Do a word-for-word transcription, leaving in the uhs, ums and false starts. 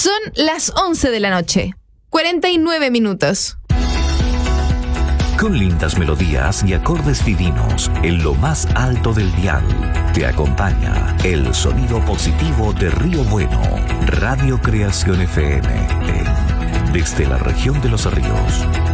Son las once de la noche, cuarenta y nueve minutos. Con lindas melodías y acordes divinos en lo más alto del dial, te acompaña el sonido positivo de Río Bueno, Radio Creación F M, en, desde la región de Los Ríos.